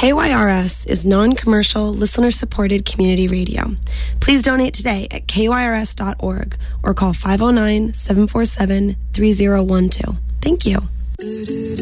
KYRS is non-commercial, listener-supported community radio. Please donate today at kyrs.org or call 509-747-3012. Thank you.